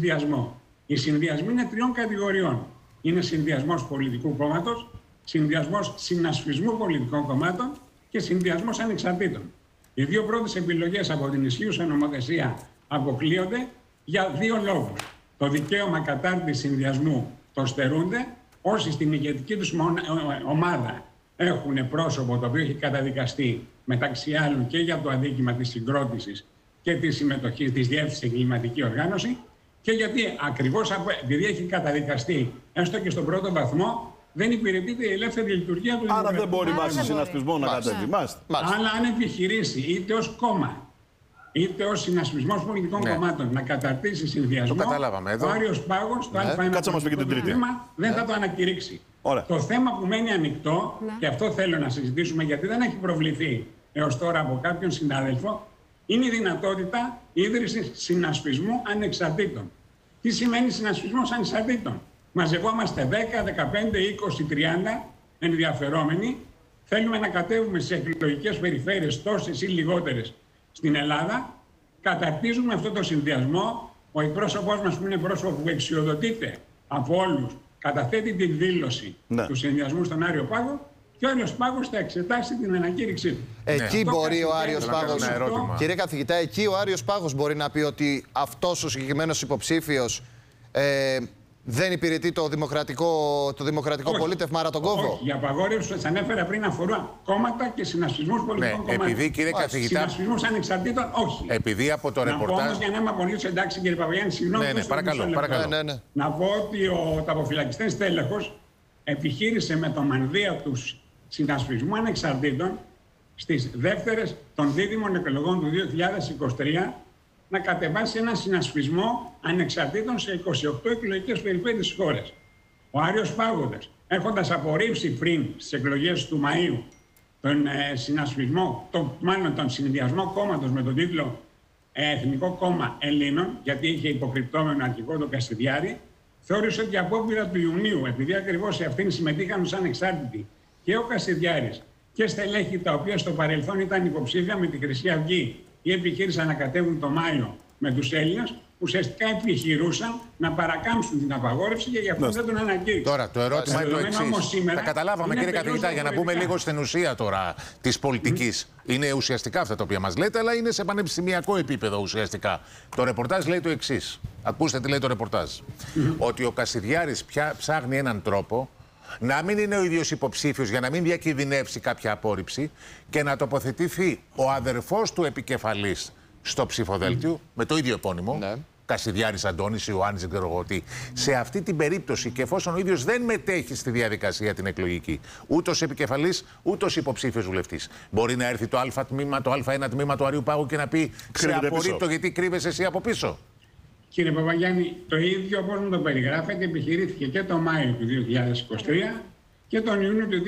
συνδυασμό. Οι συνδυασμοί είναι τριών κατηγοριών. Είναι συνδυασμός πολιτικού κόμματος, συνδυασμός συνασπισμού πολιτικών κομμάτων και συνδυασμός ανεξαρτήτων. Οι δύο πρώτες επιλογές από την ισχύουσα νομοθεσία αποκλείονται για δύο λόγους. Το δικαίωμα κατάρτισης συνδυασμού το στερούνται όσοι στην ηγετική τους ομάδα έχουν πρόσωπο το οποίο έχει καταδικαστεί μεταξύ άλλων και για το αδίκημα της συγκρότησης και της συμμετοχής της διεύθυνσης σε εγκληματική οργάνωση και γιατί ακριβώς επειδή έχει καταδικαστεί έστω και στον πρώτο βαθμό δεν υπηρετείται η ελεύθερη λειτουργία του. Άρα δεν μπορεί βάσει συνασπισμού να κατέβει. Αλλά αν επιχειρήσει είτε ως κόμμα είτε ως συνασπισμός πολιτικών κομμάτων να καταρτήσει συνδυασμό, ο Άριος Πάγος, το Α1 δεν θα το ανακηρύξει. Το θέμα που μένει ανοιχτό, και αυτό θέλω να συζητήσουμε γιατί δεν έχει προβληθεί έως τώρα από κάποιον συνάδελφο, είναι η δυνατότητα ίδρυσης συνασπισμού ανεξαρτήτων. Τι σημαίνει συνασπισμός ανεξαρτήτων? Μαζευόμαστε 10, 15, 20, 30 ενδιαφερόμενοι. Θέλουμε να κατέβουμε σε εκλογικές περιφέρειες τόσες ή λιγότερες στην Ελλάδα. Καταρτίζουμε αυτό το συνδυασμό. Ο εκπρόσωπός μας που είναι πρόσωπο που εξιοδοτείται από όλους καταθέτει τη δήλωση του συνδυασμού στον Άριο Πάγο και ο Άριος Πάγος θα εξετάσει την ανακήρυξή του. Εκεί μπορεί ο Άριος Πάγος, κύριε καθηγητά, εκεί ο Άριος Πάγος μπορεί να πει ότι αυτός ο συγκεκριμένος υποψήφιος δεν υπηρετεί το δημοκρατικό πολίτευμα, άρα τον κόβω. Όχι, η απαγόρευση που σας ανέφερα πριν αφορά κόμματα και συνασπισμούς πολιτικών κομμάτων. Επειδή, κύριε καθηγητά, συνασπισμούς ανεξαρτήτων, όχι. Επειδή από το ρεπορτάζ. Να πω όμως, για να είμαι απολύτως εντάξει, κύριε Παπαγιάννη, συγγνώμη. Παρακαλώ. Να πω ότι ο ταποφυλακιστής τέλεχος επιχείρησε με το μανδύα του συνασπισμού ανεξαρτήτων στις δεύτερες των δίδυμων εκλογών του 2023 να κατεβάσει ένα συνασπισμό ανεξαρτήτων σε 28 εκλογικές περιφέρειες της χώρας. Ο Άριος Πάγος, έχοντας απορρίψει πριν στις εκλογές του Μαΐου τον συνασπισμό, τον συνδυασμό κόμματος με τον τίτλο Εθνικό Κόμμα Ελλήνων, γιατί είχε υποκρυπτόμενο αρχικό τον Κασιδιάρη, θεώρησε ότι η απόπειρα του Ιουνίου, επειδή ακριβώς σε αυτήν συμμετείχαν ως ανεξάρτητοι και ο Κασιδιάρης και στελέχη τα οποία στο παρελθόν ήταν υποψήφια με τη Χρυσή Αυγή ή επιχείρησαν να κατέβουν το Μάιο με τους Έλληνες, ουσιαστικά επιχειρούσαν να παρακάμψουν την απαγόρευση και γι' αυτό δεν τον ανακήρυξαν. Τώρα, το ερώτημα είναι το εξής. Τα καταλάβαμε, κύριε καθηγητά, για να μπούμε λίγο στην ουσία τώρα της πολιτικής. Είναι ουσιαστικά αυτά τα οποία μας λέτε, αλλά είναι σε πανεπιστημιακό επίπεδο ουσιαστικά. Το ρεπορτάζ λέει το εξής. Ακούστε τι λέει το ρεπορτάζ. Ότι ο Κασιδιάρης πια ψάχνει έναν τρόπο να μην είναι ο ίδιος υποψήφιος για να μην διακινδυνεύσει κάποια απόρριψη και να τοποθετηθεί ο αδερφός του επικεφαλής στο ψηφοδέλτιο με το ίδιο επώνυμο. Κασιδιάρης Αντώνης, Ιωάννης, δεν ξέρω εγώ τι. Σε αυτή την περίπτωση, και εφόσον ο ίδιος δεν μετέχει στη διαδικασία την εκλογική, ούτε ως επικεφαλής, ούτε ως υποψήφιος βουλευτής, μπορεί να έρθει το Α1 τμήμα του Αρίου Πάγου και να πει: σε απορρίπτω γιατί κρύβεσαι εσύ από πίσω. Κύριε Παπαγιάννη, το ίδιο όπως μου το περιγράφετε επιχειρήθηκε και το Μάιο του 2023 και τον Ιούνιο του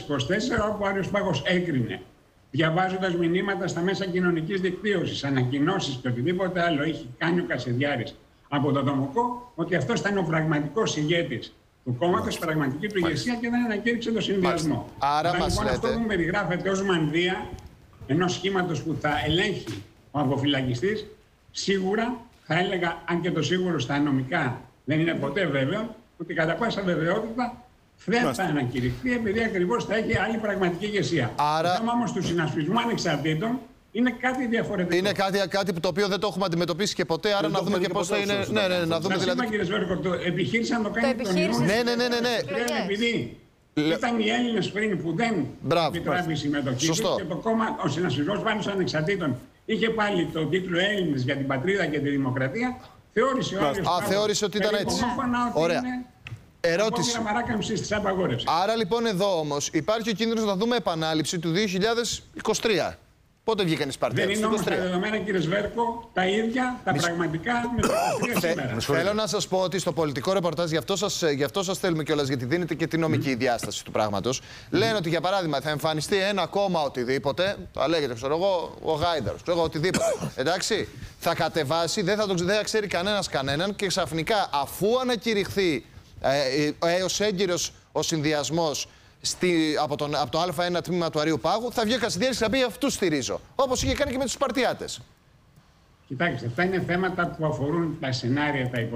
2024, όπου ο Άριος Πάγος έκρινε, διαβάζοντας μηνύματα στα μέσα κοινωνικής δικτύωσης, ανακοινώσεις και οτιδήποτε άλλο έχει κάνει ο Κασιδιάρης από τον Δομοκό, ότι αυτός ήταν ο πραγματικός ηγέτης του κόμματος, πραγματική του ηγεσία και δεν ανακήρυξε το συνδυασμό. Άρα μας λοιπόν, λέτε... αυτό που μου περιγράφεται ως μανδύα ενός σχήματος που θα ελέγχει ο αποφυλακιστής, σίγουρα θα έλεγα, αν και το σίγουρο στα νομικά δεν είναι ποτέ βέβαιο, ότι κατά πάσα βεβαιότητα δεν θα ανακηρυχθεί επειδή ακριβώς θα έχει άλλη πραγματική ηγεσία. Άρα... Το θέμα όμως του συνασπισμού ανεξαρτήτων είναι κάτι διαφορετικό. Είναι κάτι που το οποίο δεν το έχουμε αντιμετωπίσει και ποτέ, άρα να δούμε και πώς θα είναι. Ναι, να δούμε δηλαδή. Κύριε Σβέρκο, επιχείρησαν να το κάνει τον Ιούνιο. Ναι. Επειδή ήταν οι Έλληνες πριν που δεν επιτράπει η συμμετοχή τους και το κόμμα, ο συνασπισμός πάνω στους ανεξαρτήτων είχε πάλι το τίτλο Έλληνες για την πατρίδα και τη δημοκρατία, θεώρησε ο Άριος Πάγος θεώρησε ότι ήταν έτσι. Ωραία. Ερώτηση. Άρα λοιπόν εδώ όμως υπάρχει ο κίνδυνος να δούμε επανάληψη του 2023. Πότε βγήκαν οι Σπαρτιάτες? Δεν είναι όμως τα δεδομένα, κύριε Σβέρκο, τα ίδια, τα πραγματικά με το 23 σήμερα. Θέλω να σας πω ότι στο πολιτικό ρεπορτάζ, γι' αυτό σας θέλουμε κιόλας, γιατί δίνετε και τη νομική διάσταση του πράγματος. Λένε ότι για παράδειγμα θα εμφανιστεί ένα κόμμα οτιδήποτε, θα λέγεται, ξέρω εγώ, ο Γάιδαρος, ξέρω εγώ, οτιδήποτε. Εντάξει, θα κατεβάσει, δεν θα ξέρει κανέναν και ξαφνικά αφού ανακηρυχθεί έως έγκυρος ο συνδυασμός από το Α1 τμήμα του Αρίου Πάγου, θα βγει ο Κασιδιάρης και θα πει αυτούς στηρίζω. Όπως είχε κάνει και με τους Σπαρτιάτες. Κοιτάξτε, αυτά είναι θέματα που αφορούν τα σενάρια, τα